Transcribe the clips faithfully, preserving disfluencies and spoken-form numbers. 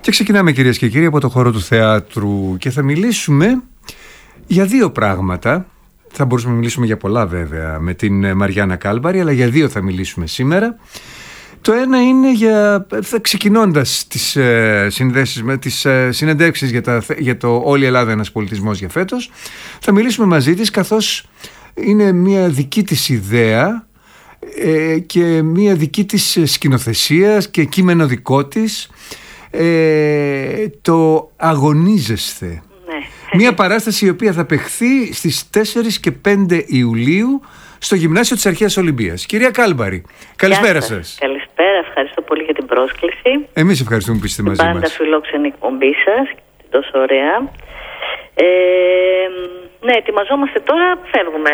Και ξεκινάμε, κυρίες και κύριοι, από το χώρο του θεάτρου και θα μιλήσουμε για δύο πράγματα. Θα μπορούσαμε να μιλήσουμε για πολλά βέβαια με την Μαριάννα Κάλμπαρη, αλλά για δύο θα μιλήσουμε σήμερα. Το ένα είναι για, ξεκινώντας τις, ε, συνδέσεις, με τις ε, συνεντεύξεις για, τα, για το «Όλη η Ελλάδα ένας πολιτισμός» για φέτος. Θα μιλήσουμε μαζί της, καθώς είναι μια δική της ιδέα ε, και μια δική της σκηνοθεσία και κείμενο δικό της, ε, το «Αγωνίζεσθε». Ναι. Μια παράσταση η οποία θα παιχθεί στις τέσσερις και πέντε Ιουλίου στο Γυμνάσιο της Αρχαίας Ολυμπίας. Κυρία Κάλμπαρη, καλησπέρα σας. Καλησπέρα, ευχαριστώ πολύ για την πρόσκληση. Εμείς ευχαριστούμε που είστε μαζί πάντα μας. Πάντα φιλόξενη εκπομπή σας, τόσο ωραία. Ε, ναι, ετοιμαζόμαστε τώρα, φεύγουμε.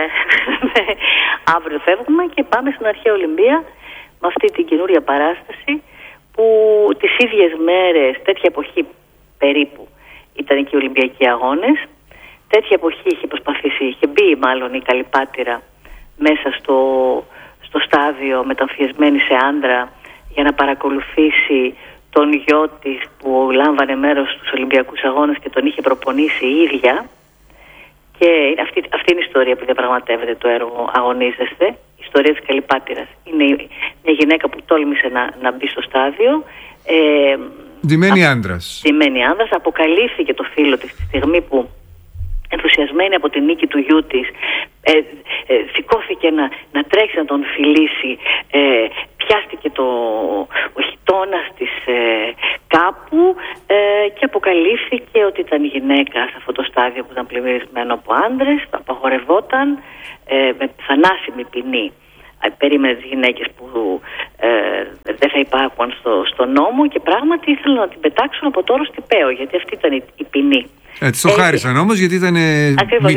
Αύριο φεύγουμε και πάμε στην Αρχαία Ολυμπία με αυτή την καινούρια παράσταση που τις ίδιες μέρες, τέτοια εποχή περίπου, ήταν και οι Ολυμπιακοί Αγώνες. Τέτοια εποχή είχε προσπαθήσει, είχε μπει μάλλον η Καλυπάτηρα μέσα στο, στο στάδιο μεταμφιεσμένη σε άντρα για να παρακολουθήσει τον γιο της που λάμβανε μέρος στους Ολυμπιακούς Αγώνες και τον είχε προπονήσει η ίδια. Και αυτή, αυτή είναι η ιστορία που διαπραγματεύεται το έργο «Αγωνίζεστε». Η ιστορία της Καλυπάτηρας. Είναι μια γυναίκα που τόλμησε να, να μπει στο στάδιο. Ε, Ντυμένη άντρας. Ντυμένη άντρας. Αποκαλύφθηκε το φίλο της τη στιγμή που, ενθουσιασμένη από την νίκη του γιού της, ε, ε, σηκώθηκε να, να τρέξει να τον φιλήσει, ε, πιάστηκε το, ο χιτώνας της ε, κάπου ε, και αποκαλύφθηκε ότι ήταν γυναίκα σε αυτό το στάδιο που ήταν πλημμυρισμένο από άντρες, απαγορευόταν ε, με θανάσιμη ποινή. Ε, περίμενε τις γυναίκες που ε, δεν θα υπάρχουν στο, στο νόμο και πράγματι ήθελαν να την πετάξουν από το όρος τυπαίο, γιατί αυτή ήταν η, η ποινή. Έτσι το χάρισαν όμως, γιατί ήταν